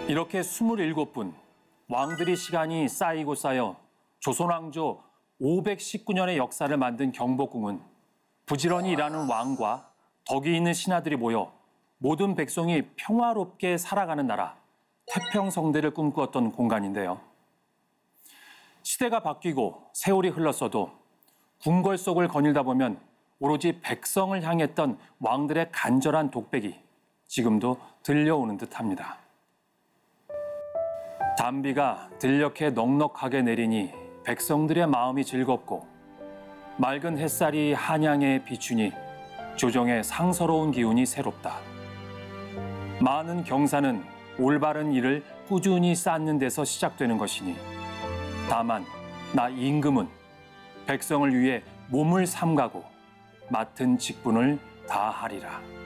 이렇게 27분 왕들의 시간이 쌓이고 쌓여 조선왕조 519년의 역사를 만든 경복궁은 부지런히 일하는 왕과 덕이 있는 신하들이 모여 모든 백성이 평화롭게 살아가는 나라, 태평성대를 꿈꾸었던 공간인데요. 시대가 바뀌고 세월이 흘렀어도 궁궐 속을 거닐다 보면 오로지 백성을 향했던 왕들의 간절한 독백이 지금도 들려오는 듯합니다. 단비가 들녘에 넉넉하게 내리니 백성들의 마음이 즐겁고 맑은 햇살이 한양에 비추니 조정의 상서로운 기운이 새롭다. 많은 경사는 올바른 일을 꾸준히 쌓는 데서 시작되는 것이니 다만 나 임금은 백성을 위해 몸을 삼가고 맡은 직분을 다하리라.